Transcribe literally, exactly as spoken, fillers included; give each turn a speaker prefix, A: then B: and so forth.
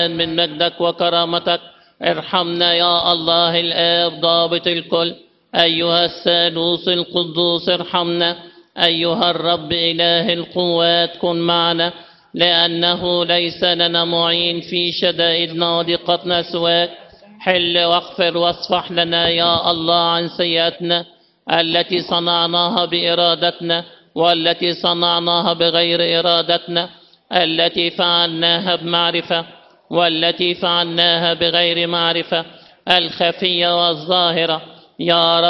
A: من مجدك وكرامتك. ارحمنا يا الله الآب ضابط الكل. أيها الثالوث القدوس ارحمنا. أيها الرب إله القوات كن معنا، لأنه ليس لنا معين في شدائدنا وضيقتنا سواك. حل واغفر واصفح لنا يا الله عن سيئاتنا التي صنعناها بإرادتنا والتي صنعناها بغير إرادتنا، التي فعلناها بمعرفة والتي فعلناها بغير معرفة، الخفية والظاهرة. يا رب